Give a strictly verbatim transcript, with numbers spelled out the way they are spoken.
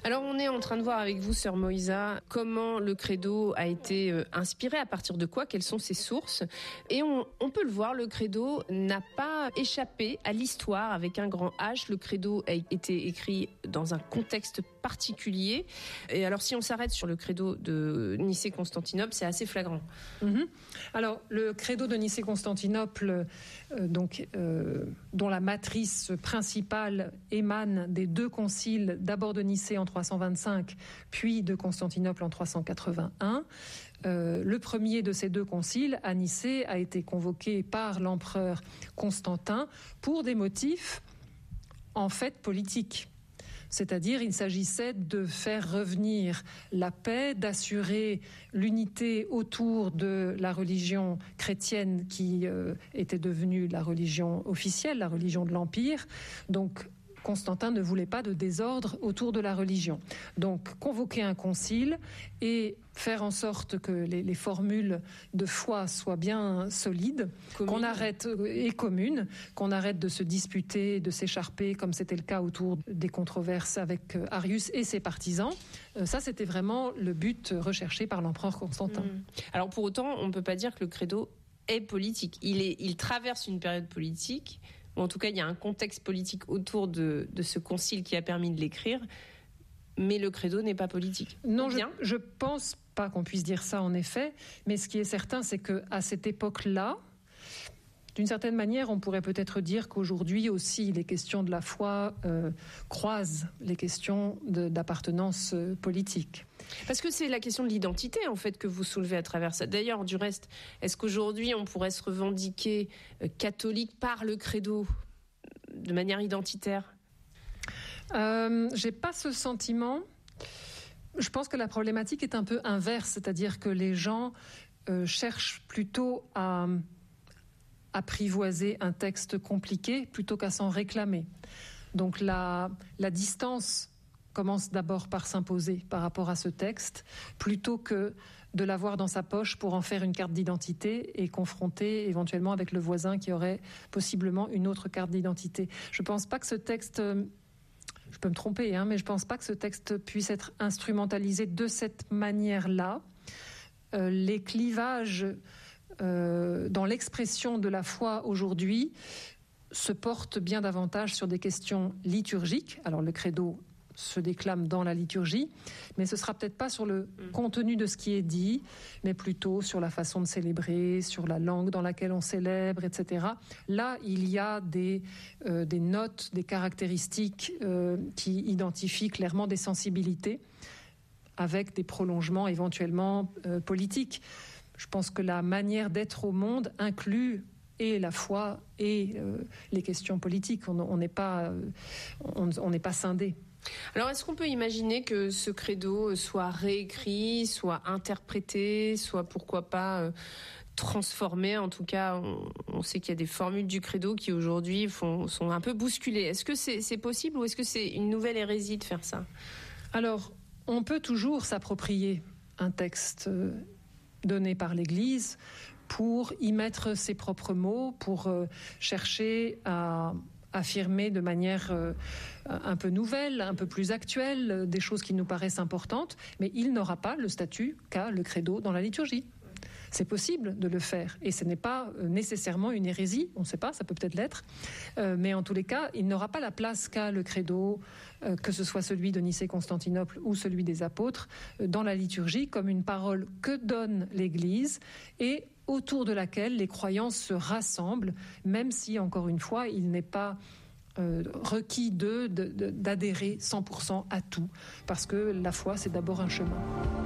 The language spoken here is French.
Alors on est en train de voir avec vous, sœur Moïsa, comment le credo a été euh, inspiré, à partir de quoi, quelles sont ses sources. Et on, on peut le voir, le credo n'a pas échappé à l'histoire avec un grand H. Le credo a été écrit dans un contexte particulier. Et alors si on s'arrête sur le credo de Nicée-Constantinople, c'est assez flagrant. Mmh. Alors le credo de Nicée-Constantinople, euh, donc, euh, dont la matrice principale émane des deux conciles, d'abord de Nicée en trois cent vingt-cinq, puis de Constantinople en trois cent quatre-vingt-un. Euh, le premier de ces deux conciles, à Nicée, a été convoqué par l'empereur Constantin pour des motifs en fait politiques. C'est-à-dire, il s'agissait de faire revenir la paix, d'assurer l'unité autour de la religion chrétienne qui euh, était devenue la religion officielle, la religion de l'Empire. Donc, Constantin ne voulait pas de désordre autour de la religion. Donc, convoquer un concile et faire en sorte que les, les formules de foi soient bien solides, commune. qu'on arrête et communes, qu'on arrête de se disputer, de s'écharper, comme c'était le cas autour des controverses avec Arius et ses partisans. Ça, c'était vraiment le but recherché par l'empereur Constantin. Mmh. Alors, pour autant, on ne peut pas dire que le credo est politique. Il, est, il traverse une période politique. En tout cas, il y a un contexte politique autour de, de ce concile qui a permis de l'écrire, mais le credo n'est pas politique. Non, je, je pense pas qu'on puisse dire ça en effet, mais ce qui est certain, c'est qu'à cette époque-là, d'une certaine manière, on pourrait peut-être dire qu'aujourd'hui aussi, les questions de la foi euh, croisent les questions de, d'appartenance euh, politique. Parce que c'est la question de l'identité, en fait, que vous soulevez à travers ça. D'ailleurs, du reste, est-ce qu'aujourd'hui, on pourrait se revendiquer euh, catholique par le credo, de manière identitaire ? euh, J'ai pas ce sentiment. Je pense que la problématique est un peu inverse, c'est-à-dire que les gens euh, cherchent plutôt à apprivoiser un texte compliqué plutôt qu'à s'en réclamer. Donc la, la distance commence d'abord par s'imposer par rapport à ce texte, plutôt que de l'avoir dans sa poche pour en faire une carte d'identité et confronter éventuellement avec le voisin qui aurait possiblement une autre carte d'identité. Je ne pense pas que ce texte, je peux me tromper, hein, mais je ne pense pas que ce texte puisse être instrumentalisé de cette manière-là. Euh, les clivages euh, dans l'expression de la foi aujourd'hui se portent bien davantage sur des questions liturgiques. Alors le credo se déclame dans la liturgie, mais ce sera peut-être pas sur le mmh. contenu de ce qui est dit, mais plutôt sur la façon de célébrer, sur la langue dans laquelle on célèbre, et cetera. Là, il y a des, euh, des notes, des caractéristiques euh, qui identifient clairement des sensibilités, avec des prolongements éventuellement euh, politiques. Je pense que la manière d'être au monde inclut et la foi et euh, les questions politiques. On n'est pas, euh, on, on n'est pas scindé. Alors, est-ce qu'on peut imaginer que ce credo soit réécrit, soit interprété, soit pourquoi pas euh, transformé ? En tout cas, on, on sait qu'il y a des formules du credo qui aujourd'hui font, sont un peu bousculées. Est-ce que c'est, c'est possible ou est-ce que c'est une nouvelle hérésie de faire ça ? Alors, on peut toujours s'approprier un texte euh, donné par l'Église pour y mettre ses propres mots, pour euh, chercher à affirmer de manière euh, un peu nouvelle, un peu plus actuelle, des choses qui nous paraissent importantes, mais il n'aura pas le statut qu'a le credo dans la liturgie. C'est possible de le faire, et ce n'est pas nécessairement une hérésie, on ne sait pas, ça peut peut-être l'être, euh, mais en tous les cas, il n'aura pas la place qu'a le credo, euh, que ce soit celui de Nicée-Constantinople ou celui des apôtres, euh, dans la liturgie, comme une parole que donne l'Église, et autour de laquelle les croyants se rassemblent, même si, encore une fois, il n'est pas euh, requis d'eux de, de, d'adhérer cent pour cent à tout, parce que la foi, c'est d'abord un chemin.